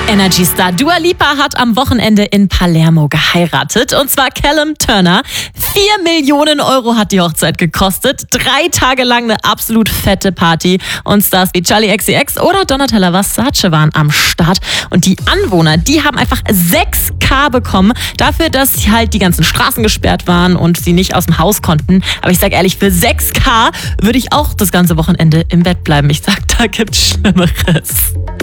Energy-Star Dua Lipa hat am Wochenende in Palermo geheiratet. Und zwar Callum Turner. 4 Millionen Euro hat die Hochzeit gekostet. 3 Tage lang eine absolut fette Party. Und Stars wie Charli XCX oder Donatella Versace waren am Start. Und die Anwohner, die haben einfach 6.000 bekommen. Dafür, dass halt die ganzen Straßen gesperrt waren und sie nicht aus dem Haus konnten. Aber ich sag ehrlich, für 6.000 würde ich auch das ganze Wochenende im Bett bleiben. Ich sag, da gibt's Schlimmeres.